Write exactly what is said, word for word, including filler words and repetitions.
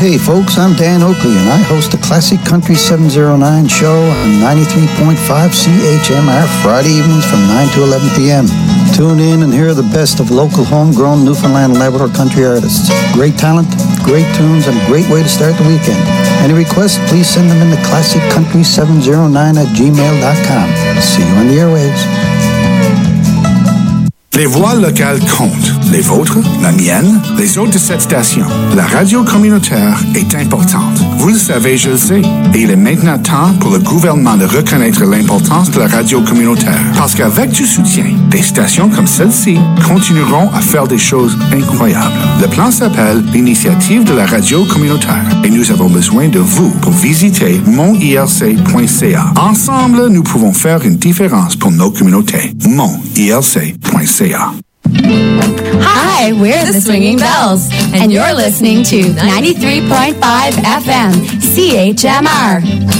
hey folks, I'm Dan Oakley and I host the Classic Country seven oh nine show on ninety-three point five C H M R Friday evenings from nine to eleven p.m. Tune in and hear the best of local homegrown Newfoundland and Labrador country artists. Great talent, great tunes, and a great way to start the weekend. Any requests, please send them in to classic country seven oh nine at gmail dot com. See you on the airwaves. Les voix locales comptent. Les vôtres, la mienne, les autres de cette station. La radio communautaire est importante. Vous le savez, je le sais. Et il est maintenant temps pour le gouvernement de reconnaître l'importance de la radio communautaire. Parce qu'avec du soutien, des stations comme celle-ci continueront à faire des choses incroyables. Le plan s'appelle l'Initiative de la radio communautaire. Et nous avons besoin de vous pour visiter mon I L C point C A. Ensemble, nous pouvons faire une différence pour nos communautés. mon I L C point C A. Hi, we're the Swinging Bells, and you're listening to ninety-three point five F M, C H M R.